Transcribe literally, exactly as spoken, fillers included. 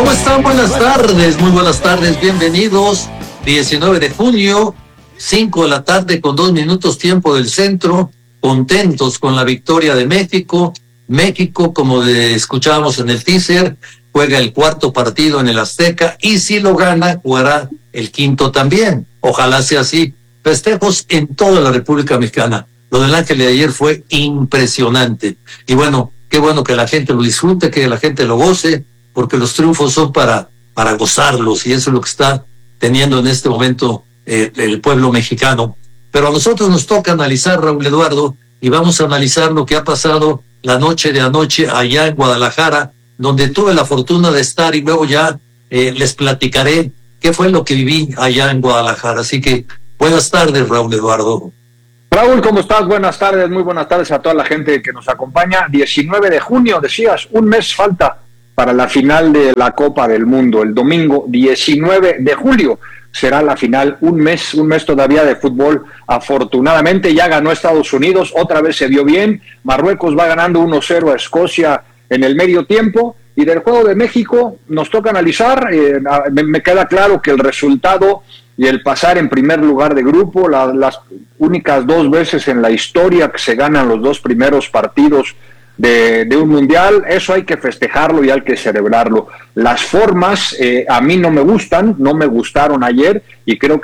¿Cómo están? Buenas tardes, muy buenas tardes, bienvenidos. diecinueve de junio, cinco de la tarde con dos minutos tiempo del centro, contentos con la victoria de México. México, como escuchábamos en el teaser, juega el cuarto partido en el Azteca y si lo gana, jugará el quinto también. Ojalá sea así. Festejos en toda la República Mexicana. Lo del Ángel de ayer fue impresionante. Y bueno, qué bueno que la gente lo disfrute, que la gente lo goce, porque los triunfos son para, para gozarlos, y eso es lo que está teniendo en este momento eh, el pueblo mexicano. Pero a nosotros nos toca analizar, Raúl Eduardo, y vamos a analizar lo que ha pasado la noche de anoche allá en Guadalajara, donde tuve la fortuna de estar, y luego ya eh, les platicaré qué fue lo que viví allá en Guadalajara. Así que buenas tardes, Raúl Eduardo. Raúl, ¿cómo estás? Buenas tardes, muy buenas tardes a toda la gente que nos acompaña. diecinueve de junio, decías, un mes falta para la final de la Copa del Mundo. El domingo diecinueve de julio será la final, un mes, un mes todavía de fútbol. Afortunadamente ya ganó Estados Unidos, otra vez se vio bien. Marruecos va ganando uno cero a Escocia en el medio tiempo. Y del juego de México nos toca analizar, eh, me, me queda claro que el resultado y el pasar en primer lugar de grupo, la, las únicas dos veces en la historia que se ganan los dos primeros partidos de, de un mundial, eso hay que festejarlo y hay que celebrarlo. Las formas eh, a mí no me gustan, no me gustaron ayer, y creo que